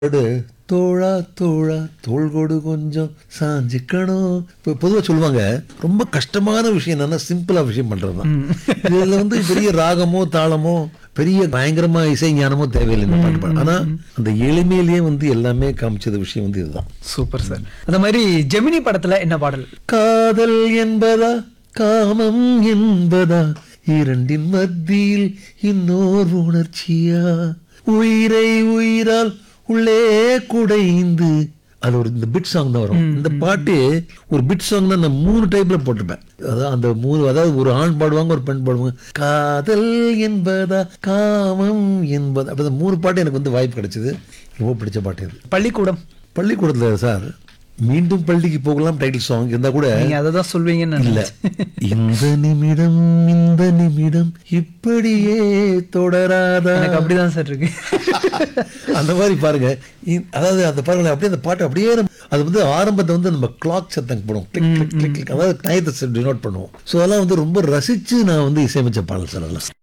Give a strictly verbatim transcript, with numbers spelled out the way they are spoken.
அது தோழா தோழா தோள் கொடு கொஞ்சம் சாஞ்சிக்கணும். இப்போ பொதுவாக சொல்லுவாங்க ரொம்ப கஷ்டமான விஷயம் என்னன்னா சிம்பிளா விஷயம் பண்றது தான். இதுல வந்து பெரிய ராகமோ தாளமோ பெரிய பயங்கரமா இசை ஞானமோ தேவையில்லை இந்த பாட்டு பாட. ஆனா அந்த எளிமையிலேயே வந்து எல்லாமே காமிச்சது விஷயம் வந்து இதுதான். Super sir. அந்த மாதிரி ஜெமினி படத்துல என்ன பாடல்? காதல் என்பதா காமம் என்பதா இரண்டின் மத்தியில் இன்னொரு உணர்ச்சியா உயிரை உயிரால் உள்ளே குடைந்து அது ஒரு இந்த பிட் சாங் தான் வரும். இந்த பாட்டு ஒரு பிட் சாங் தான் நான் மூணு டைப்ல போட்டிருப்பேன். அதாவது அந்த மூணு, அதாவது ஒரு ஆண் பாடுவாங்க ஒரு பெண் பாடுவாங்க. காதல் என்பதா காமம் என்பதா அப்படி அந்த மூணு பாட்டு எனக்கு வந்து வாய்ப்பு கிடைச்சது. ரொம்ப பிடிச்ச பாட்டு இது. பள்ளிக்கூடம். பள்ளிக்கூடத்தில் சார் மீண்டும் பள்ளிக்கு போகலாம் டைட்டில் சாங் இருந்தா கூட நீங்க அதை தான் சொல்வீங்கன்னு இல்ல. நினைச்சேன். இந்த நிமிடம் இந்த நிமிடம் இப்படியே தொடராதா. எனக்கு அப்படிதான் சார் இருக்கு. அந்த மாதிரி பாருங்க. இ- அதாவது அந்த பாருங்க அப்படியே அந்த பாட்டு அப்படியே நம்ம- அது வந்து ஆரம்பத்தை வந்து நம்ம கிளாக் சத்தம் போடுவோம். Click click click click. அதாவது டயத்தை டினோட் பண்ணுவோம். ஸோ அதெல்லாம் வந்து ரொம்ப ரசிச்சு நான் வந்து இசையமைச்ச பாடல் சார் அதெல்லாம்.